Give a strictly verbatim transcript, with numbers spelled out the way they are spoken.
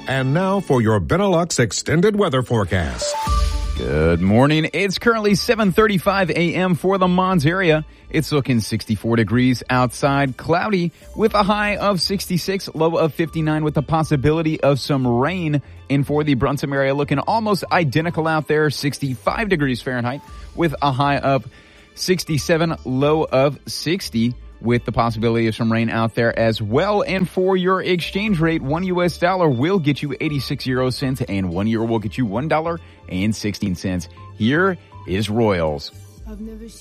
And now for your Benelux extended weather forecast. Good morning. It's currently seven thirty-five a.m. for the Mons area. It's looking sixty-four degrees outside, cloudy with a high of sixty-six, low of fifty-nine with the possibility of some rain. And for the Brunson area, looking almost identical out there, sixty-five degrees Fahrenheit with a high of sixty-seven, low of sixty. With the possibility of some rain out there as well. And for your exchange rate, one U S dollar will get you eighty-six euro cents and one euro will get you one dollar and sixteen cents. Here is Royals. I've never seen